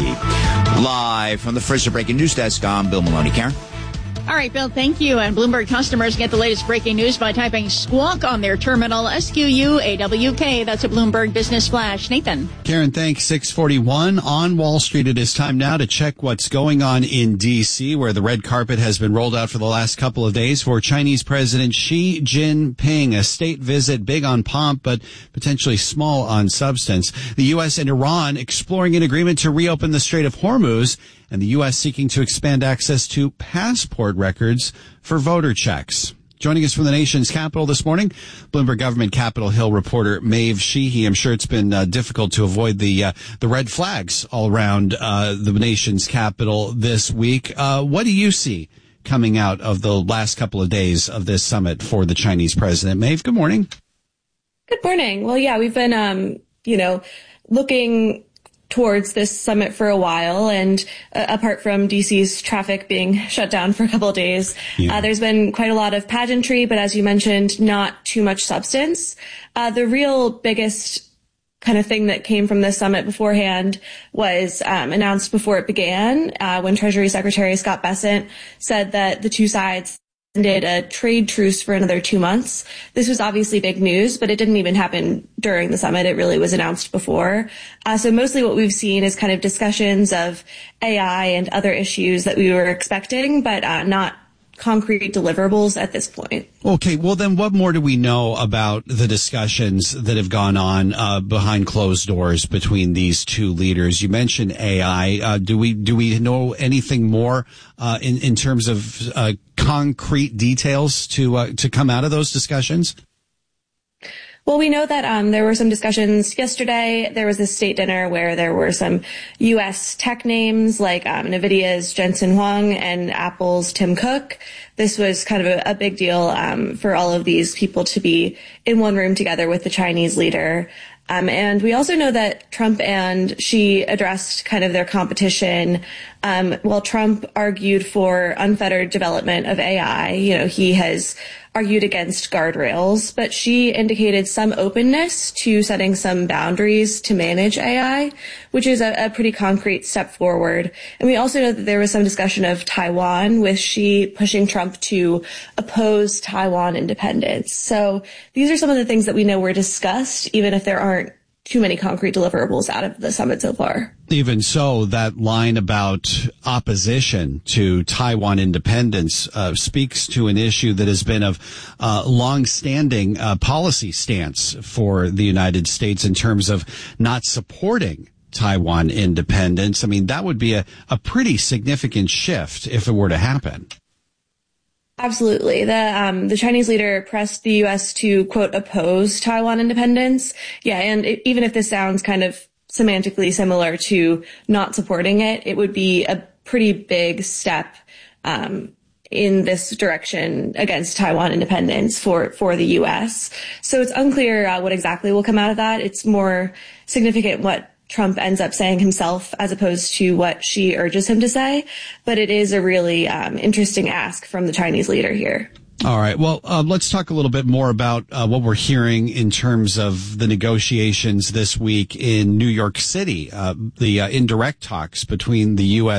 Live from the first breaking news desk, I'm Bill Maloney. Karen? All right, Bill, thank you. And Bloomberg customers get the latest breaking news by typing Squawk on their terminal, S Q U A W K. That's a Bloomberg Business Flash. Nathan. Karen, thanks. six forty-one on Wall Street. It is time now to check what's going on in D C, where the red carpet has been rolled out for the last couple of days for Chinese President Xi Jinping. A state visit big on pomp, but potentially small on substance. The U S and Iran exploring an agreement to reopen the Strait of Hormuz, and the U S seeking to expand access to passport records for voter checks. Joining us from the nation's capital this morning, Bloomberg Government Capitol Hill reporter Maeve Sheehy. I'm sure it's been uh, difficult to avoid the uh, the red flags all around uh, the nation's capital this week. Uh, what do you see coming out of the last couple of days of this summit for the Chinese president? Maeve, good morning. Good morning. Well, yeah, we've been, um, you know, looking towards this summit for a while, and uh, apart from D C's traffic being shut down for a couple of days, yeah. uh, there's been quite a lot of pageantry, but as you mentioned, not too much substance. Uh, the real biggest kind of thing that came from this summit beforehand was um, announced before it began, uh, when Treasury Secretary Scott Bessent said that the two sides ended a trade truce for another two months. This was obviously big news, but it didn't even happen during the summit. It really was announced before. Uh, so mostly what we've seen is kind of discussions of A I and other issues that we were expecting, but uh, not concrete deliverables at this point. Okay, well then what more do we know about the discussions that have gone on uh, behind closed doors between these two leaders? You mentioned A I. Uh, do we do we know anything more uh, in in terms of uh, concrete details to uh, to come out of those discussions? Well, we know that um, there were some discussions yesterday. There was a state dinner where there were some U S tech names like um, NVIDIA's Jensen Huang and Apple's Tim Cook. This was kind of a, a big deal um, for all of these people to be in one room together with the Chinese leader. Um, and we also know that Trump and Xi addressed kind of their competition. Um, while Trump argued for unfettered development of A I, you know, he has argued against guardrails, but Xi indicated some openness to setting some boundaries to manage A I, which is a, a pretty concrete step forward. And we also know that there was some discussion of Taiwan, with Xi pushing Trump to oppose Taiwan independence. So these are some of the things that we know were discussed, even if there aren't too many concrete deliverables out of the summit so far. Even so, that line about opposition to Taiwan independence uh, speaks to an issue that has been of uh, long-standing uh, policy stance for the United States in terms of not supporting Taiwan independence. I mean, that would be a, a pretty significant shift if it were to happen. Absolutely. The um, the Chinese leader pressed the U S to, quote, oppose Taiwan independence. Yeah, and it, even if this sounds kind of semantically similar to not supporting it, it would be a pretty big step um, in this direction against Taiwan independence for, for the U S. So it's unclear uh, what exactly will come out of that. It's more significant what Trump ends up saying himself as opposed to what Xi urges him to say. But it is a really um, interesting ask from the Chinese leader here. All right. Well, uh, let's talk a little bit more about uh, what we're hearing in terms of the negotiations this week in New York City, uh, the uh, indirect talks between the U S